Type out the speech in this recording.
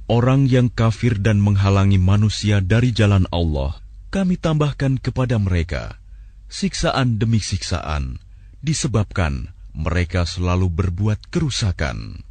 Orang yang kafir dan menghalangi manusia dari jalan Allah, kami tambahkan kepada mereka siksaan demi siksaan, disebabkan mereka selalu berbuat kerusakan.